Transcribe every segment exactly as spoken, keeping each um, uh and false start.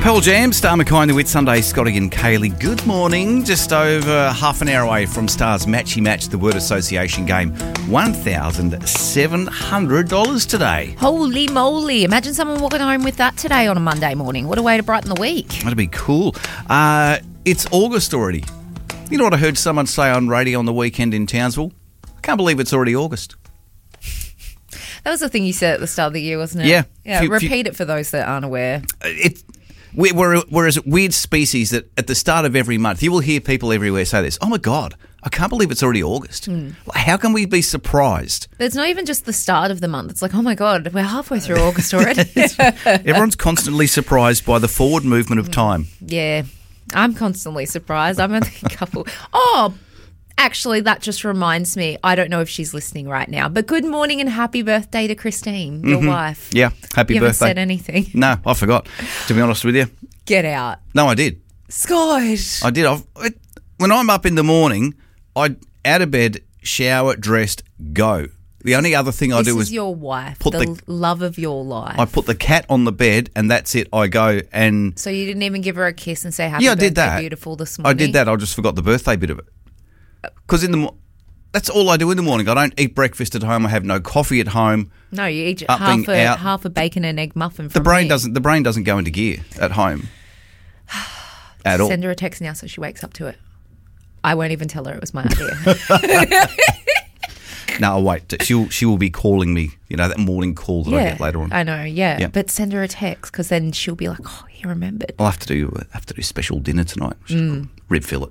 Pearl Jam, Star McKay and the Whitsunday, Scotty and Kaylee. Good morning. Just over half an hour away from Star's Matchy Match, the word association game. one thousand seven hundred dollars today. Holy moly. Imagine someone walking home with that today on a Monday morning. What a way to brighten the week. That'd be cool. Uh, it's August already. You know what I heard someone say on radio on the weekend in Townsville? I can't believe it's already August. That was the thing you said at the start of the year, wasn't it? Yeah. Yeah, Few- repeat few- it for those that aren't aware. It, we- we're, we're a weird species that at the start of every month, you will hear people everywhere say this, oh my God, I can't believe it's already August. Mm. How can we be surprised? It's not even just the start of the month. It's like, oh my God, we're halfway through August already. Everyone's constantly surprised by the forward movement of time. Yeah, I'm constantly surprised. I'm only a couple. Oh, actually, that just reminds me. I don't know if she's listening right now, but good morning and happy birthday to Christine, your Mm-hmm. wife. Yeah, happy you birthday. haven't said anything. No, I forgot, to be honest with you. Get out. No, I did. Scott. I did. I've, it, when I'm up in the morning, I out of bed, shower, dressed, go. The only other thing I This do is is your wife, put the, the- love of your life. I put the cat on the bed and that's it. I go and so you didn't even give her a kiss and say happy yeah, I birthday, did that. beautiful this I morning? did that. I just forgot the birthday bit of it. Because in the mo- that's all I do in the morning. I don't eat breakfast at home. I have no coffee at home. No, you eat Upping half a, out. half a bacon and egg muffin The from brain me. doesn't. The brain doesn't go into gear at home at all. Send her a text now so she wakes up to it. I won't even tell her it was my idea. No, I'll wait. She'll she will be calling me. You know that morning call that I yeah, get later on. I know, yeah. Yeah. But send her a text because then she'll be like, oh, he remembered. I'll have to do have to do special dinner tonight. Mm. Rib fillet.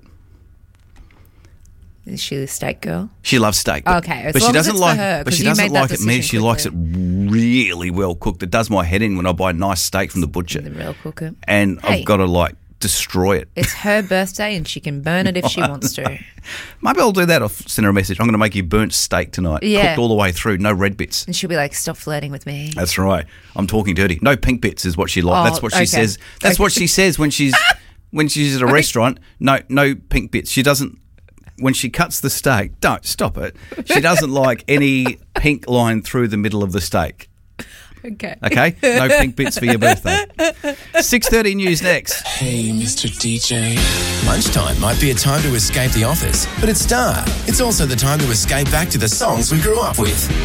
Is she the steak girl? She loves steak. But, Okay, as but long she as doesn't it's for like. her, but 'cause she you doesn't made that like it me. decision She likes it quickly. really well cooked. It does my head in when I buy nice steak from the butcher, The real cooker. and Hey. I've got to like destroy it. It's her birthday and she can burn it if she wants to. Maybe I'll do that. I'll send her a message. I'm going to make you burnt steak tonight, Yeah. cooked all the way through, no red bits. And she'll be like, stop flirting with me. That's right. I'm talking dirty. No pink bits is what she likes. Oh, That's what she okay. says. That's Okay. what she says when she's when she's at a restaurant. No, no pink bits. She doesn't. When she cuts the steak, don't stop it. She doesn't like any pink line through the middle of the steak. Okay. Okay, no pink bits for your birthday. six thirty news next. Hey, Mister D J. Lunchtime might be a time to escape the office, but at Star, it's also the time to escape back to the songs we grew up with.